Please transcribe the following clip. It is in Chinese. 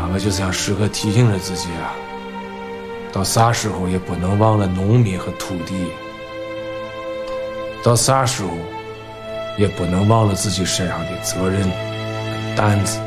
我就想时刻提醒着自己啊，到啥时候也不能忘了农民和土地，到啥时候也不能忘了自己身上的责任跟担子。